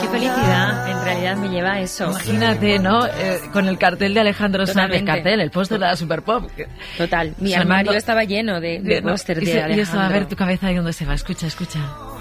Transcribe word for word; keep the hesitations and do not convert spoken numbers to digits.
Qué felicidad, en realidad me lleva a eso. Imagínate, ¿no? Eh, con el cartel de Alejandro Sanz, el cartel, el póster de la Super Pop. Total, mi armario estaba lleno de, de póster de, de Alejandro. Y eso, a ver tu cabeza ahí donde se va, escucha, escucha.